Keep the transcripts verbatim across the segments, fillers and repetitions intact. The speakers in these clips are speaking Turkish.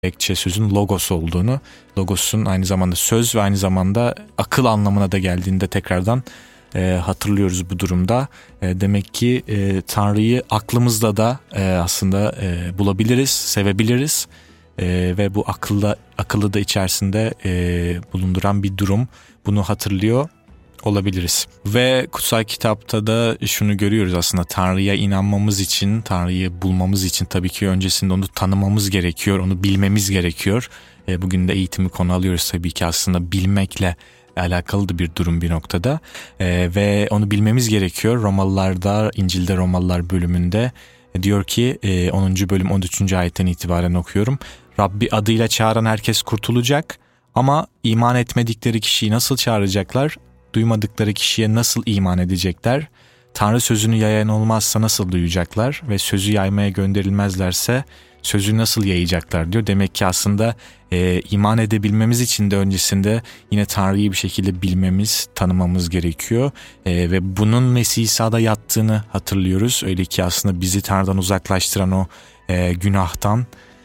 Grekçe sözün logos olduğunu, logosun aynı zamanda söz ve aynı zamanda akıl anlamına da geldiğinde tekrardan e, hatırlıyoruz bu durumda. E, demek ki e, Tanrı'yı aklımızla da e, aslında e, bulabiliriz, sevebiliriz e, ve bu akılla akıllı da içerisinde e, bulunduran bir durum. Bunu hatırlıyor olabiliriz. Ve kutsal kitapta da şunu görüyoruz aslında, Tanrı'ya inanmamız için, Tanrı'yı bulmamız için tabii ki öncesinde onu tanımamız gerekiyor, onu bilmemiz gerekiyor. E, bugün de eğitimi konu alıyoruz tabii ki, aslında bilmekle alakalı da bir durum bir noktada. E, ve onu bilmemiz gerekiyor. Romalılar'da, İncil'de Romalılar bölümünde e, diyor ki e, onuncu bölüm on üçüncü ayetten itibaren okuyorum. Rabbi adıyla çağıran herkes kurtulacak ama iman etmedikleri kişiyi nasıl çağıracaklar? Duymadıkları kişiye nasıl iman edecekler? Tanrı sözünü yayan olmazsa nasıl duyacaklar? Ve sözü yaymaya gönderilmezlerse sözü nasıl yayacaklar diyor. Demek ki aslında e, iman edebilmemiz için de öncesinde yine Tanrı'yı bir şekilde bilmemiz, tanımamız gerekiyor. E, ve bunun Mesih İsa'da yattığını hatırlıyoruz. Öyle ki aslında bizi Tanrı'dan uzaklaştıran o e, günahtan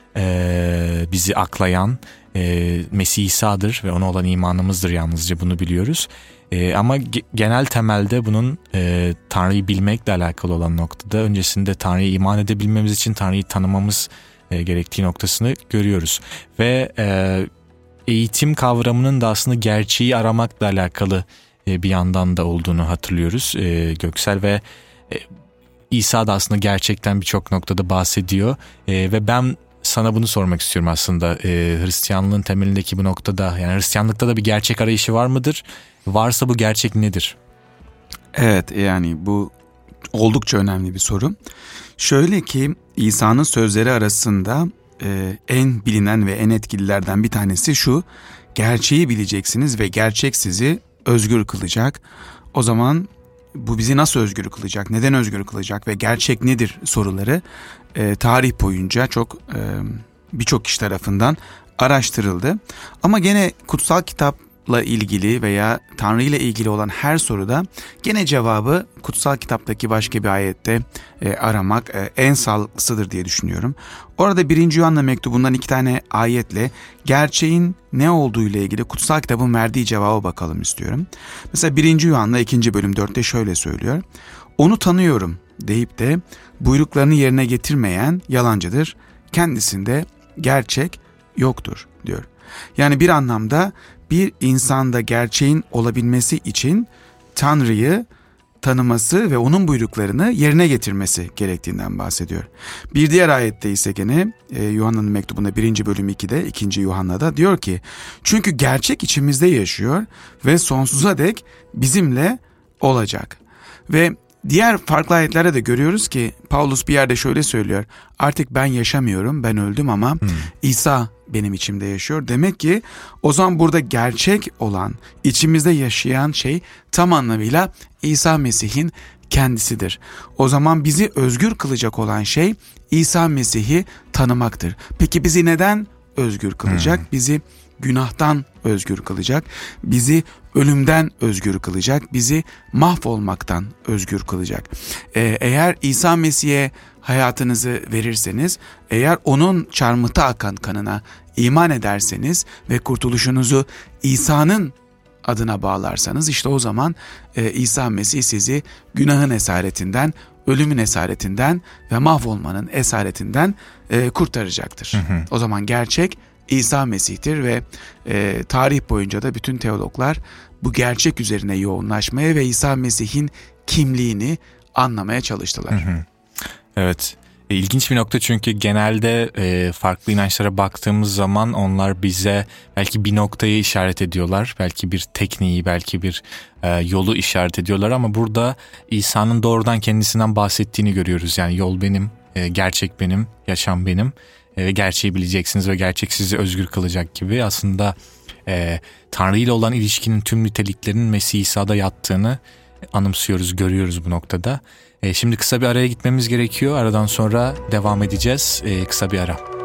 e, bizi aklayan e, Mesih İsa'dır ve ona olan imanımızdır yalnızca, bunu biliyoruz. E, ama ge- genel temelde bunun e, Tanrı'yı bilmekle alakalı olan noktada öncesinde Tanrı'ya iman edebilmemiz için Tanrı'yı tanımamız e, gerektiği noktasını görüyoruz. Ve e, eğitim kavramının da aslında gerçeği aramakla alakalı e, bir yandan da olduğunu hatırlıyoruz e, Göksel. Ve e, İsa da aslında gerçekten birçok noktada bahsediyor e, ve ben sana bunu sormak istiyorum aslında. E, Hristiyanlığın temelindeki bu noktada, yani Hristiyanlıkta da bir gerçek arayışı var mıdır? Varsa bu gerçek nedir? Evet, yani bu oldukça önemli bir soru. Şöyle ki İsa'nın sözleri arasında e, en bilinen ve en etkililerden bir tanesi şu: gerçeği bileceksiniz ve gerçek sizi özgür kılacak. O zaman bu bizi nasıl özgür kılacak, neden özgür kılacak ve gerçek nedir soruları e, tarih boyunca çok e, birçok kişi tarafından araştırıldı. Ama gene kutsal kitapla ilgili veya Tanrı ile ilgili olan her soruda gene cevabı kutsal kitaptaki başka bir ayette e, aramak e, en sağlıklısıdır diye düşünüyorum. Orada birinci Yuhanna mektubundan iki tane ayetle gerçeğin ne olduğu ile ilgili kutsal kitabın verdiği cevaba bakalım istiyorum. Mesela birinci Yuhanna ikinci bölüm dörtte şöyle söylüyor: "Onu tanıyorum" deyip de buyruklarını yerine getirmeyen yalancıdır. Kendisinde gerçek yoktur diyor. Yani bir anlamda bir insanda gerçeğin olabilmesi için Tanrı'yı tanıması ve onun buyruklarını yerine getirmesi gerektiğinden bahsediyor. Bir diğer ayette ise gene e, Yuhanna'nın mektubunda birinci bölüm ikide, ikinci Yuhanna'da diyor ki: "Çünkü gerçek içimizde yaşıyor ve sonsuza dek bizimle olacak." Ve diğer farklı ayetlerde de görüyoruz ki Paulus bir yerde şöyle söylüyor: "Artık ben yaşamıyorum, ben öldüm ama hmm. İsa benim içimde yaşıyor." Demek ki o zaman burada gerçek olan, içimizde yaşayan şey tam anlamıyla İsa Mesih'in kendisidir. O zaman bizi özgür kılacak olan şey İsa Mesih'i tanımaktır. Peki bizi neden özgür kılacak? Hmm. Bizi günahtan özgür kılacak, bizi ölümden özgür kılacak, bizi mahvolmaktan özgür kılacak. Ee, eğer İsa Mesih'e hayatınızı verirseniz, eğer onun çarmıhta akan kanına iman ederseniz ve kurtuluşunuzu İsa'nın adına bağlarsanız, işte o zaman e, İsa Mesih sizi günahın esaretinden, ölümün esaretinden ve mahvolmanın esaretinden e, kurtaracaktır. Hı hı. O zaman gerçek İsa Mesih'tir ve e, tarih boyunca da bütün teologlar bu gerçek üzerine yoğunlaşmaya ve İsa Mesih'in kimliğini anlamaya çalıştılar. Hı hı. Evet, e, ilginç bir nokta, çünkü genelde e, farklı inançlara baktığımız zaman onlar bize belki bir noktayı işaret ediyorlar, belki bir tekniği, belki bir e, yolu işaret ediyorlar, ama burada İsa'nın doğrudan kendisinden bahsettiğini görüyoruz. Yani yol benim, e, gerçek benim, yaşam benim ve gerçeği bileceksiniz ve gerçek sizi özgür kılacak gibi aslında e, Tanrı ile olan ilişkinin tüm niteliklerinin Mesih İsa'da yattığını anımsıyoruz, görüyoruz bu noktada. E, şimdi kısa bir araya gitmemiz gerekiyor. Aradan sonra devam edeceğiz. E, kısa bir ara.